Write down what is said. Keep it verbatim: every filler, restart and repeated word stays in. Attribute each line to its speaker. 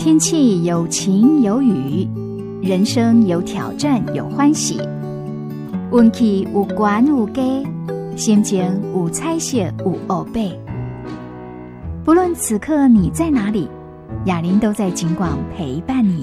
Speaker 1: 天气有晴有雨，人生有挑战有欢喜，运气有悬有低，心情有彩色有黑白。不论此刻你在哪里，雅琳都在景广陪伴你。